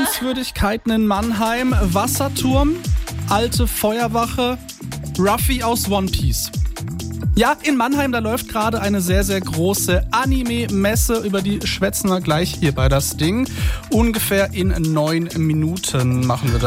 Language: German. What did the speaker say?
Sehenswürdigkeiten in Mannheim, Wasserturm, alte Feuerwache, Ruffy aus One Piece. Ja, in Mannheim, da läuft gerade eine sehr, sehr große Anime-Messe. Über die schwätzen wir gleich hier bei das Ding. Ungefähr in 9 Minuten machen wir das.